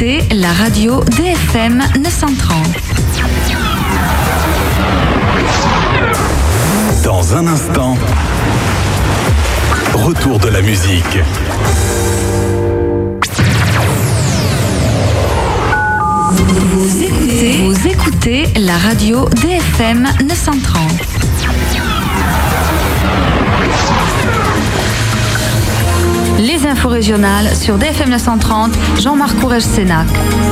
écoutez la radio DFM 930. Dans un instant, retour de la musique. Vous écoutez la radio DFM 930. Les infos régionales sur DFM 930, Jean-Marc Courrèges-Sénac.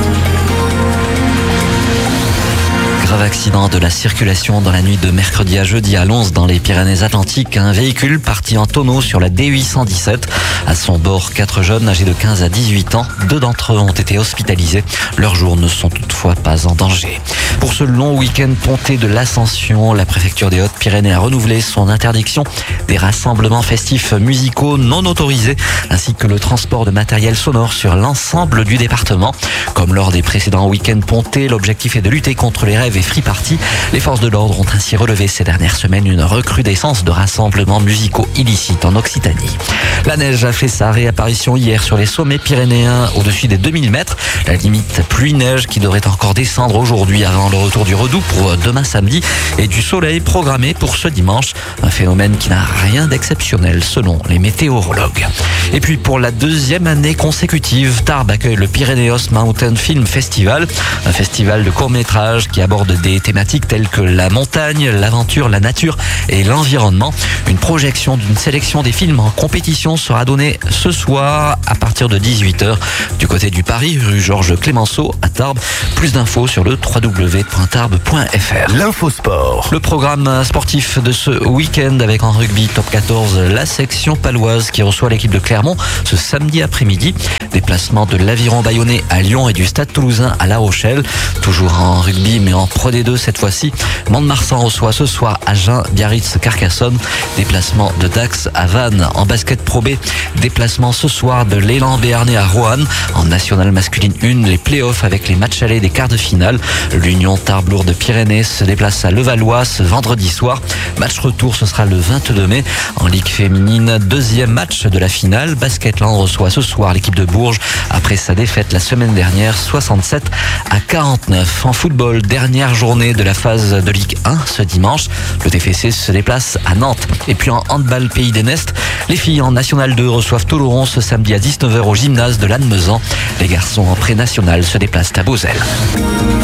Grave accident de la circulation dans la nuit de mercredi à jeudi à Lons dans les Pyrénées-Atlantiques. Un véhicule parti en tonneau sur la D817. À son bord, 4 jeunes âgés de 15 à 18 ans. 2 d'entre eux ont été hospitalisés. Leurs jours ne sont toutefois pas en danger. Pour ce long week-end ponté de l'Ascension, la préfecture des Hautes-Pyrénées a renouvelé son interdiction des rassemblements festifs musicaux non autorisés, ainsi que le transport de matériel sonore sur l'ensemble du département. Comme lors des précédents week-ends pontés, l'objectif est de lutter contre les rêves et free party. Les forces de l'ordre ont ainsi relevé ces dernières semaines une recrudescence de rassemblements musicaux illicites en Occitanie. La neige a fait sa réapparition hier sur les sommets pyrénéens au-dessus des 2000 mètres. La limite pluie-neige qui devrait encore descendre aujourd'hui avant le retour du redoux pour demain samedi et du soleil programmé pour ce dimanche. Un phénomène qui n'a rien d'exceptionnel selon les météorologues. Et puis pour la 2e année consécutive, Tarbes accueille le Pyrénéos Mountain Film Festival, un festival de courts-métrages qui aborde des thématiques telles que la montagne, l'aventure, la nature et l'environnement. Une projection d'une sélection des films en compétition sera donnée ce soir à partir de 18h du côté du Paris, rue Georges Clémenceau à Tarbes. Plus d'infos sur le www.tarbes.fr. L'infosport. Le programme sportif de ce week-end avec en rugby top 14 la section paloise qui reçoit l'équipe de Clermont ce samedi après-midi. Déplacement de l'Aviron Bayonnais à Lyon et du Stade Toulousain à La Rochelle. Toujours en rugby mais en Pro D2 cette fois-ci. Mont-de-Marsan reçoit ce soir Agen, Biarritz, Carcassonne. Déplacement de Dax à Vannes. En basket Pro B, déplacement ce soir de l'Élan Béarnais à Roanne. En nationale masculine 1, les playoffs avec les matchs allés des quarts de finale. L'Union Tarbes-Lourdes-Pyrénées se déplace à Levallois ce vendredi soir. Match retour, ce sera le 22 mai. En Ligue féminine, 2e match de la finale. Basketland reçoit ce soir l'équipe de Bourges après sa défaite la semaine dernière, 67 à 49. En football, dernière journée de la phase de Ligue 1 ce dimanche. Le TFC se déplace à Nantes. Et puis en handball Pays des Nestes, les filles en National 2 reçoivent Toloron ce samedi à 19h au gymnase de Lannemezan. Les garçons en pré-national se déplacent à Beauzelle.